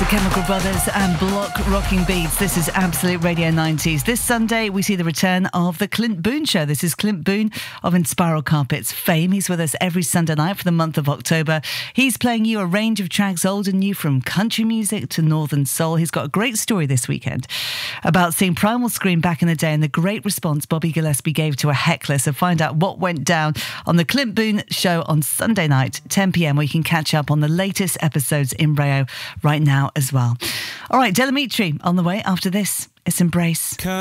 The Chemical Brothers and Block Rocking Beats. This is Absolute Radio 90s. This Sunday, we see the return of the Clint Boon Show. This is Clint Boon of Inspiral Carpets fame. He's with us every Sunday night for the month of October. He's playing you a range of tracks, old and new, from country music to northern soul. He's got a great story this weekend about seeing Primal Scream back in the day and the great response Bobby Gillespie gave to a heckler. So find out what went down on the Clint Boon Show on Sunday night, 10 p.m, where you can catch up on the latest episodes in Rayo right now as well. All right, Delamitri on the way after this. It's Embrace.